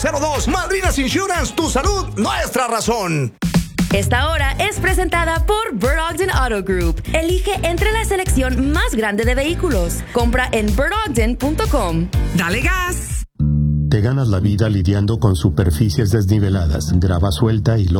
0202. Madrinas Insurance, tu salud, nuestra razón. Esta hora es presentada por Bird Ogden Auto Group. Elige entre la selección más grande de vehículos. Compra en birdogden.com. ¡Dale gas! Te ganas la vida lidiando con superficies desniveladas, grava suelta y